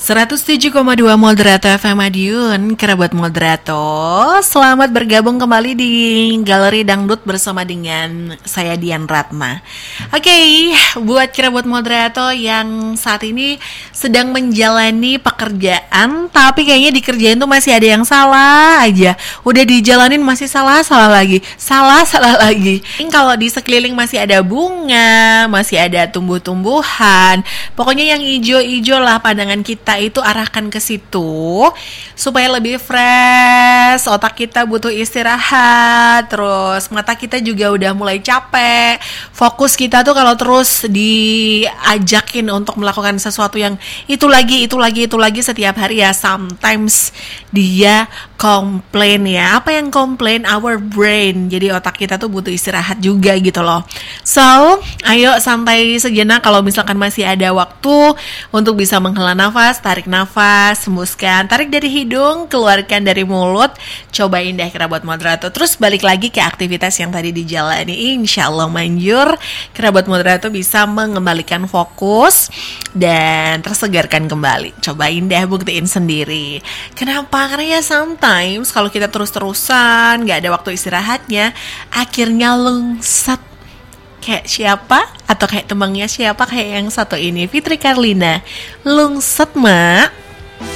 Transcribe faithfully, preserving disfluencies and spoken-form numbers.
seratus tujuh koma dua Moderato F M Madiun, kerabat Moderato. Selamat bergabung kembali di Galeri Dangdut bersama dengan saya Dian Ratna. Oke, okay, buat kerabat Moderato yang saat ini sedang menjalani pekerjaan, tapi kayaknya dikerjain tuh masih ada yang salah aja. Udah dijalanin masih salah, salah lagi, salah, salah lagi. Kalau di sekeliling masih ada bunga, masih ada tumbuh-tumbuhan, pokoknya yang ijo-ijo lah pandangan kita itu arahkan ke situ supaya lebih fresh. Otak kita butuh istirahat, terus mata kita juga udah mulai capek. Fokus kita tuh kalau terus diajakin untuk melakukan sesuatu yang itu lagi, itu lagi, itu lagi setiap hari ya, sometimes dia komplain ya. Apa yang komplain? Our brain. Jadi otak kita tuh butuh istirahat juga gitu loh. So, ayo santai sejenak kalau misalkan masih ada waktu untuk bisa menghela nafas, tarik nafas, hembuskan, tarik dari hidung, keluarkan dari mulut. Cobain deh kerabat Moderato. Terus balik lagi ke aktivitas yang tadi dijalani. Insya Allah manjur, kerabat Moderato bisa mengembalikan fokus dan tersegarkan kembali. Cobain deh, buktiin sendiri. Kenapa? Karena ya sometimes kalau kita terus-terusan gak ada waktu istirahatnya, akhirnya lungsat. Kayak siapa? Atau kayak temannya siapa? Kayak yang satu ini, Fitri Karlina. Lungset, Mak.